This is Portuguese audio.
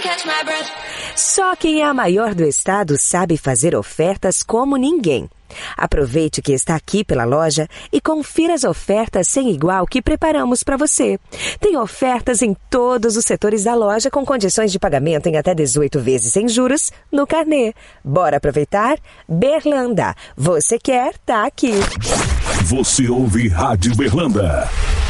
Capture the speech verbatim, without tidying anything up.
Só quem é a maior do estado sabe fazer ofertas como ninguém. Aproveite que está aqui pela loja e confira as ofertas sem igual que preparamos para você. Tem ofertas em todos os setores da loja com condições de pagamento em até dezoito vezes sem juros no carnê. Bora aproveitar? Berlanda. Você quer, tá aqui. Você ouve Rádio Berlanda.